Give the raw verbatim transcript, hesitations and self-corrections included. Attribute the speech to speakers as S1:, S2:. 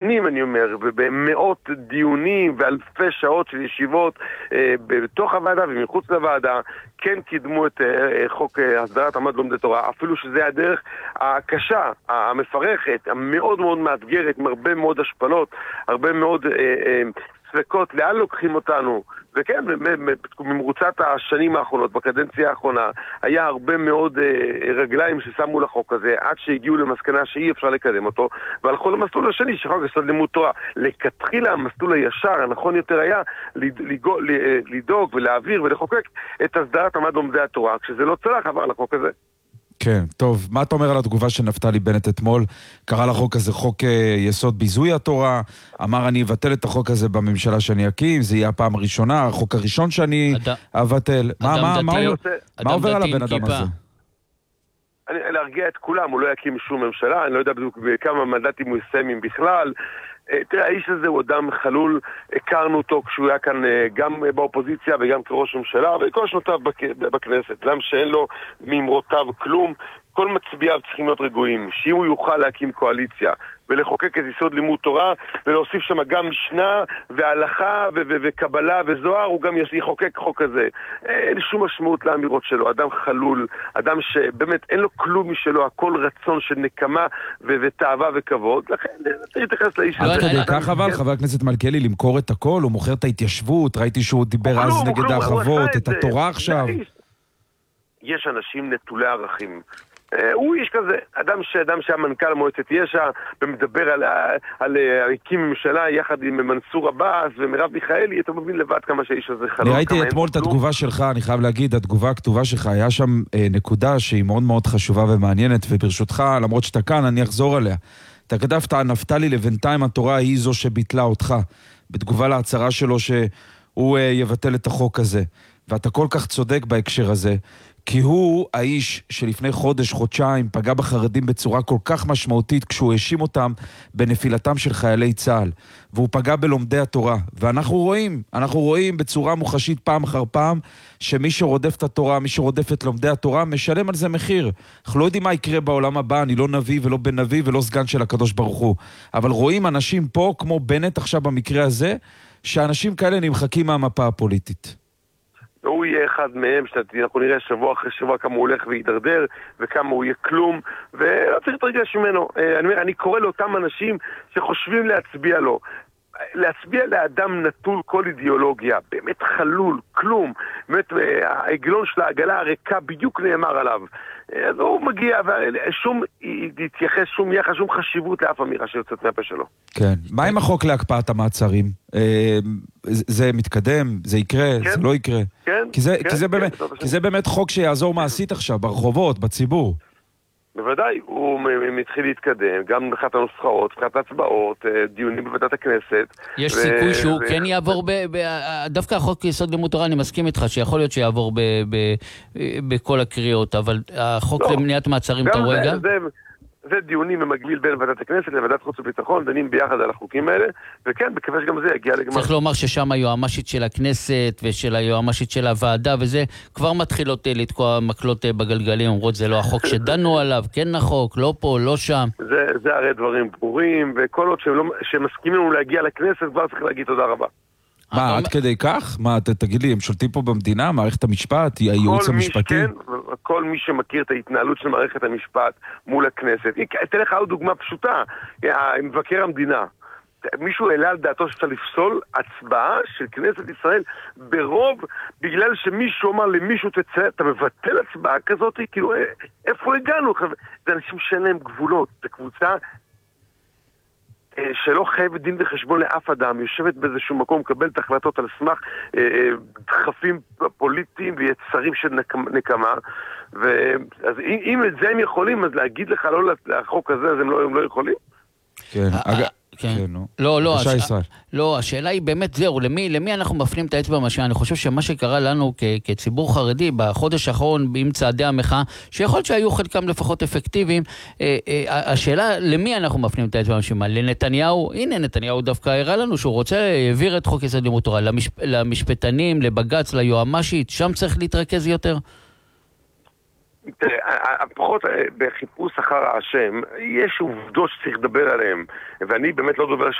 S1: שנים אני אומר, ובמאות דיונים ואלפי שעות של ישיבות אה, בתוך הוועדה ומחוץ לוועדה, כן קידמו את אה, חוק אה, הסדרת עמד לומדי תורה, אפילו שזה הדרך הקשה, המפרכת, המאוד מאוד מאתגרת, עם הרבה מאוד השפלות, הרבה מאוד אה, אה, ספקות, לאן לוקחים אותנו. וכן, ממרוצת השנים האחרונות, בקדנציה האחרונה, היה הרבה מאוד אה, רגליים ששמו לחוק הזה, עד שהגיעו למסקנה שאי אפשר לקדם אותו, והלכו למסלול השני, שחוק יסוד לימוד תורה. לכתחילה המסלול הישר, הנכון יותר היה לדאוג ולהעביר ולחוקק את הסדרת עמד לומדי התורה, כשזה לא צלח עבר לחוק הזה.
S2: כן, טוב, מה אתה אומר על התגובה של נפתלי בנט אתמול? קרא לחוק הזה חוק יסוד ביזוי התורה, אמר אני אבטל את החוק הזה בממשלה שאני אקים, זה יהיה הפעם הראשונה, החוק הראשון שאני אבטל. מה עובר על הבן אדם הזה?
S1: אני להרגיע את כולם, הוא לא יקים שום ממשלה, אני לא יודע בדיוק בכמה מנדטים הוא יסיים בכלל. תראה, האיש הזה הוא אדם חלול, הכרנו אותו כשהוא היה כאן גם באופוזיציה וגם כראש ממשלה, וכל שנותיו בכנסת, למה שאין לו ממרותיו כלום, כל מצביעיו צריכים להיות רגועים, שאם הוא יוכל להקים קואליציה ולחוקק את יסוד לימוד תורה ולהוסיף שם גם משנה והלכה ו- ו- וקבלה וזוהר, הוא גם יחוקק חוק הזה. אין שום משמעות לאמירות שלו, אדם חלול, אדם שבאמת אין לו כלום משלו, הכל רצון של נקמה ו- ותאווה וכבוד, לכן צריך להתייחס לאיש הזה.
S2: עד כדי כך אבל, חבר הכנסת מלכיאלי, למכור את הכל, הוא מוכר את ההתיישבות, ראיתי שהוא דיבר אז נגד האחוות, את התורה עכשיו.
S1: יש אנשים נטולי ערכים. הוא איש כזה, אדם שאדם שהמנכ"ל מועצת יש"ע ומדבר על, על הקים ממשלה יחד עם מנסור עבאס ומרב מיכאלי, אתה מבין לבד כמה שהאיש הזה חלום.
S2: אני ראיתי אתמול את התגובה שלך, אני חייב להגיד, התגובה הכתובה שלך, היה שם אה, נקודה שהיא מאוד מאוד חשובה ומעניינת, וברשותך, למרות שאתה כאן, אני אחזור עליה. אתה כתבת, נפתלי, לבינתיים התורה היא זו שביטלה אותך, בתגובה להצהרה שלו שהוא אה, יבטל את החוק הזה. ואתה כל כך צודק בהקשר הזה, כי הוא האיש שלפני חודש, חודשיים, פגע בחרדים בצורה כל כך משמעותית כשהוא האשים אותם בנפילתם של חיילי צה"ל. והוא פגע בלומדי התורה. ואנחנו רואים, אנחנו רואים בצורה מוחשית פעם אחר פעם, שמי שרודף את התורה, מי שרודף את לומדי התורה, משלם על זה מחיר. אנחנו לא יודעים מה יקרה בעולם הבא, אני לא נביא ולא בן נביא ולא סגן של הקדוש ברוך הוא. אבל רואים אנשים פה, כמו בנט עכשיו במקרה הזה, שאנשים כאלה נמחקים מהמפה הפוליטית.
S1: הוא יהיה אחד מהם, שאנחנו נראה שבוע אחרי שבוע כמה הוא הולך ויתדרדר, וכמה הוא יהיה כלום, ולא צריך להתרגש ממנו. אני, אני קורא לאותם אנשים שחושבים להצביע לו. להצביע לאדם נטול כל אידיאולוגיה, באמת חלול, כלום, באמת העגלון של העגלה הריקה בדיוק נאמר עליו. אז הוא מגיע, ושום יתייחס, שום יחס, שום חשיבות לאף אמירה שיוצאת מהפה שלו.
S2: כן. מה עם החוק להקפאת המעצרים? זה מתקדם? זה יקרה? זה לא יקרה?
S1: כן.
S2: כי זה באמת חוק שיעזור מעשית עכשיו, ברחובות, בציבור.
S1: בוודאי, הוא מתחיל להתקדם, גם מבחינת הנוסחאות, מבחינת הצבעות, דיונים בוועדת הכנסת.
S3: יש סיכוי שהוא כן יעבור, דווקא החוק יסוד לימוד תורה, אני מסכים איתך שיכול להיות שיעבור בכל הקריאות, אבל החוק למניעת מעצרים, אתה רואה גם?
S1: זה דיונים במקביל בין ועדת הכנסת לוועדת חוץ וביטחון, דנים ביחד על החוקים האלה, וכן, בכלל שגם זה יגיע לגמר.
S3: צריך לומר ששם היועמ"שית של הכנסת ושל היועמ"שית של הוועדה, וזה כבר מתחילות לתקוע מקלות בגלגלים, אומרות זה לא החוק שדנו עליו, כן החוק, לא פה, לא שם.
S1: זה, זה הרי דברים ברורים, וכל עוד שהם, לא, שהם מסכימים לנו להגיע לכנסת, כבר צריך להגיד תודה רבה.
S2: מה, עד כדי כך? מה, תגיד לי, הם שולטים פה במדינה, מערכת המשפט, הייעוץ המשפטי?
S1: כל מי שמכיר את ההתנהלות של מערכת המשפט מול הכנסת. אתן לך עוד דוגמה פשוטה, מבקר המדינה. מישהו העלה על דעתו שאתה לפסול הצבעה של כנסת ישראל ברוב, בגלל שמישהו אמר למישהו תצא, אתה מבטל הצבעה כזאת? כאילו, איפה הגענו? זה אנשים שאין להם גבולות, זה קבוצה שלא חייבת דין וחשבון לאף אדם, יושבת באיזשהו מקום, מקבלת החלטות על סמך דחפים פוליטיים ויצרים של נקמה, אז אם את זה הם יכולים, אז להגיד לך לא לחוק הזה, אז הם לא יכולים?
S2: כן, אגב...
S3: לא, לא, לא, השאלה היא באמת זהו, למי, למי אנחנו מפנים את האצבע משנה? אני חושב שמה שקרה לנו כציבור חרדי בחודש האחרון עם צעדי המחאה, שיכול להיות שהיו חלקם לפחות אפקטיביים, השאלה למי אנחנו מפנים את האצבע משנה? לנתניהו? הנה נתניהו דווקא הראה לנו שהוא רוצה להעביר את חוק יסוד לימוד תורה למשפטנים, לבג"ץ, ליועמ"שית, שם צריך להתרכז יותר?
S1: פחות בחיפוש אחר האשם, יש עובדות שצריך לדבר עליהן, ואני באמת לא דובר